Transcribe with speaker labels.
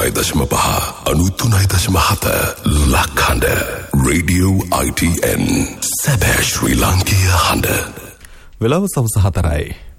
Speaker 1: 93.5 93.7 ලක්හඬ Radio ITN සැබෑ ශ්‍රී ලාංකීය හඬ.
Speaker 2: වෙලාව සවස 4යි.